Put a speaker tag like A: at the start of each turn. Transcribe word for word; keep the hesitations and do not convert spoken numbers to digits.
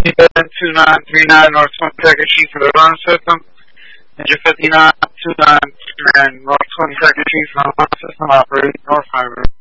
A: two nine three nine North twenty-second Street for the burn system. Engine fifty-nine two nine three nine North twenty-second Street for the burn system operating North Highway.